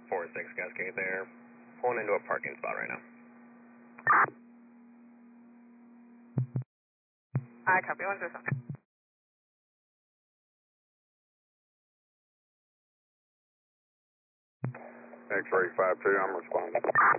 4-6 Cascade there. Pulling into a parking spot right now. I copy 107. X-ray 52, I'm responding.